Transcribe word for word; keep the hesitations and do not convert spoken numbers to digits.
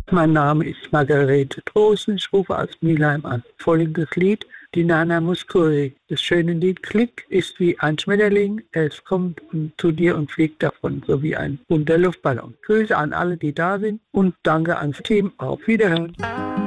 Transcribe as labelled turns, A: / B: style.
A: Mein Name ist Margarete Drosten, ich rufe aus Mülheim an. Folgendes Lied, die Nana Mouskouri. Das schöne Lied Klick ist wie ein Schmetterling, es kommt zu dir und fliegt davon, so wie ein bunter Luftballon. Grüße an alle, die da sind und danke ans Team. Auf Wiederhören.